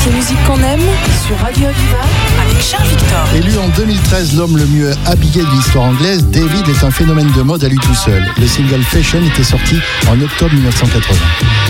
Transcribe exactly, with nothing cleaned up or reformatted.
toutes les musiques qu'on aime sur Radio Aviva avec Charles Victor. Élu en deux mille treize l'homme le mieux habillé de l'histoire anglaise, David est un phénomène de mode à lui tout seul. Le single Fashion était sorti en octobre mille neuf cent quatre-vingts.